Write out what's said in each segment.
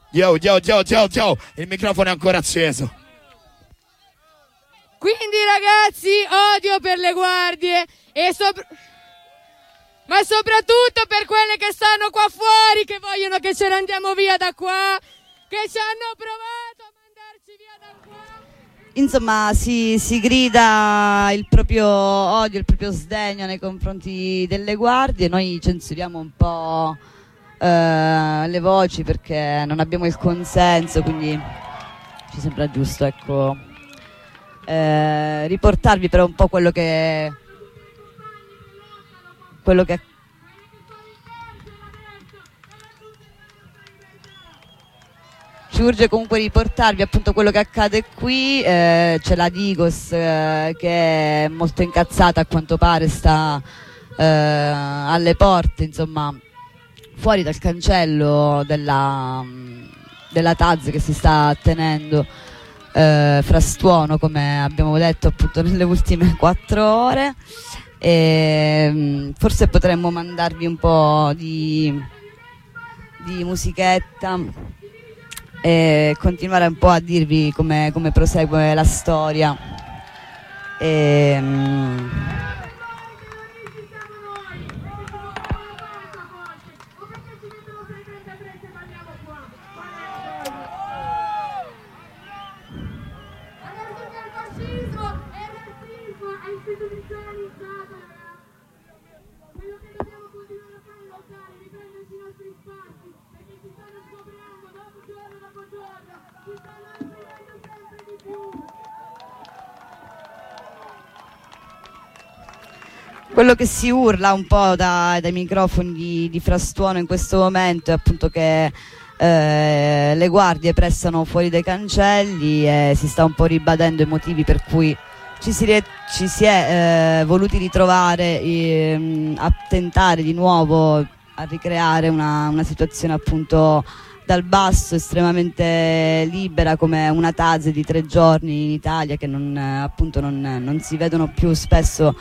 Yo, yo, yo, yo, yo. Il microfono è ancora acceso. Quindi ragazzi, odio per le guardie ma soprattutto per quelle che stanno qua fuori, che vogliono che ce ne andiamo via da qua, che ci hanno provato a mandarci via da qua. Insomma, si grida il proprio odio, il proprio sdegno nei confronti delle guardie. Noi censuriamo un po' le voci perché non abbiamo il consenso, quindi ci sembra giusto, ecco, riportarvi però un po' quello che ci urge comunque riportarvi appunto quello che accade qui. C'è la Digos che è molto incazzata, a quanto pare sta alle porte, insomma fuori dal cancello della TAZ che si sta tenendo frastuono, come abbiamo detto appunto nelle ultime 4 ore. E forse potremmo mandarvi un po' di musichetta e continuare un po' a dirvi come prosegue la storia. Quello che si urla un po' dai microfoni di frastuono in questo momento è appunto che le guardie pressano fuori dai cancelli e si sta un po' ribadendo i motivi per cui ci si è voluti ritrovare a tentare di nuovo a ricreare una situazione appunto dal basso, estremamente libera, come una TAZ di 3 giorni in Italia, che non si vedono più spesso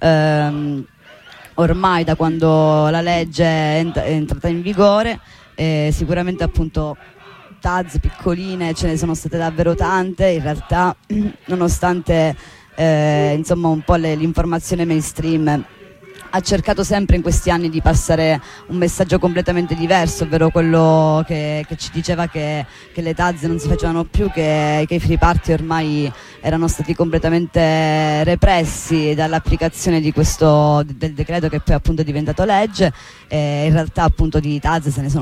ormai da quando la legge è entrata in vigore. Sicuramente appunto TAZ piccoline ce ne sono state davvero tante in realtà, nonostante insomma un po' l'informazione mainstream ha cercato sempre in questi anni di passare un messaggio completamente diverso, ovvero quello che ci diceva che le TAZ non si facevano più, che i free party ormai erano stati completamente repressi dall'applicazione del decreto che poi appunto è diventato legge. In realtà appunto di TAZ se ne sono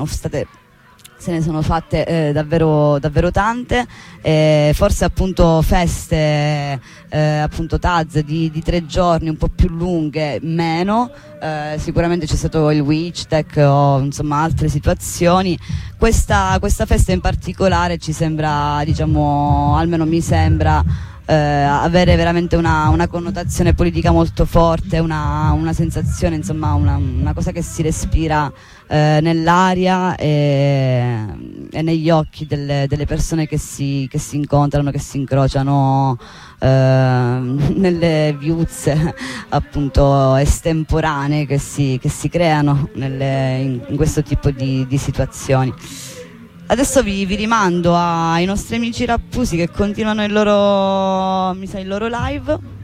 fatte davvero tante, forse appunto feste appunto TAZ di 3 giorni un po' più lunghe meno, sicuramente c'è stato il Witchtech o insomma altre situazioni. Questa festa in particolare ci sembra, diciamo, almeno mi sembra avere veramente una connotazione politica molto forte, una sensazione, insomma una cosa che si respira nell'aria e negli occhi delle persone che si incontrano, che si incrociano nelle viuzze appunto estemporanee che si creano in questo tipo di situazioni. Adesso vi rimando ai nostri amici rappusi che continuano il loro live.